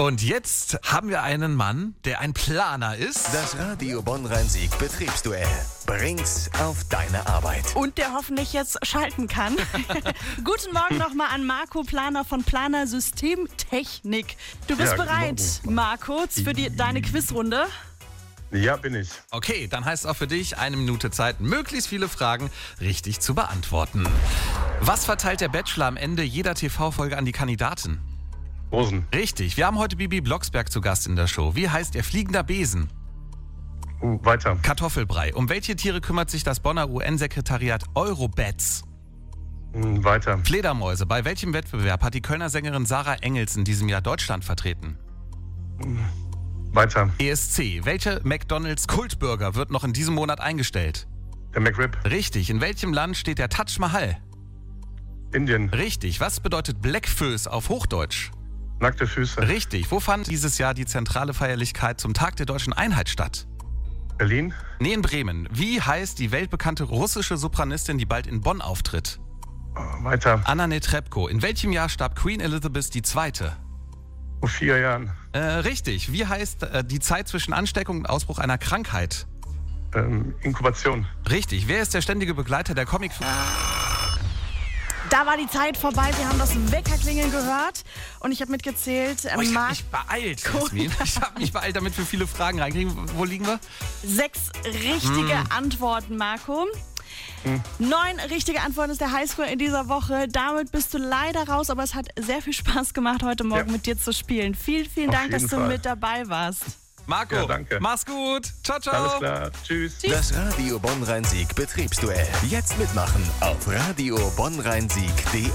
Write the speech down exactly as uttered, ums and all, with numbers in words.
Und jetzt haben wir einen Mann, der ein Planer ist. Das Radio Bonn-Rhein-Sieg Betriebsduell. Bring's auf deine Arbeit. Und der hoffentlich jetzt schalten kann. Guten Morgen nochmal an Marco Planer von Planer Systemtechnik. Du bist Ja, bereit, guten Marco, für die, deine Quizrunde? Ja, bin ich. Okay, dann heißt es auch für dich eine Minute Zeit, möglichst viele Fragen richtig zu beantworten. Was verteilt der Bachelor am Ende jeder T V-Folge an die Kandidaten? Rosen. Richtig, wir haben heute Bibi Blocksberg zu Gast in der Show. Wie heißt ihr fliegender Besen? Uh, weiter. Kartoffelbrei. Um welche Tiere kümmert sich das Bonner U N-Sekretariat Eurobats? Uh, weiter. Fledermäuse. Bei welchem Wettbewerb hat die Kölner Sängerin Sarah Engels in diesem Jahr Deutschland vertreten? Weiter. E S C. Welcher McDonald's Kultburger wird noch in diesem Monat eingestellt? Der McRib. Richtig. In welchem Land steht der Taj Mahal? Indien. Richtig. Was bedeutet Blackfoes auf Hochdeutsch? Nackte Füße. Richtig. Wo fand dieses Jahr die zentrale Feierlichkeit zum Tag der deutschen Einheit statt? Berlin. Nee, in Bremen. Wie heißt die weltbekannte russische Sopranistin, die bald in Bonn auftritt? Uh, weiter. Anna Netrebko. In welchem Jahr starb Queen Elizabeth die Zweite? Vor vier Jahren. Äh, richtig. Wie heißt äh, die Zeit zwischen Ansteckung und Ausbruch einer Krankheit? Ähm, Inkubation. Richtig. Wer ist der ständige Begleiter der Comic... Da war die Zeit vorbei. Wir haben das Weckerklingeln gehört. Und ich habe mitgezählt. Oh, ich hab Marc, mich beeilt, Jasmin. Ich habe mich beeilt, damit wir viele Fragen reinkriegen. Wo liegen wir? sechs richtige Hm. Antworten, Marco. Neun richtige Antworten ist der Highscore in dieser Woche. Damit bist du leider raus, aber es hat sehr viel Spaß gemacht, heute Morgen Ja. mit dir zu spielen. Vielen, vielen Auf Dank, dass jeden du Fall. mit dabei warst. Marco, Ja, danke. mach's gut. Ciao, ciao. Alles klar. Tschüss. Das Radio Bonn-Rhein-Sieg Betriebsduell. Jetzt mitmachen auf radio bonn rhein sieg punkt de.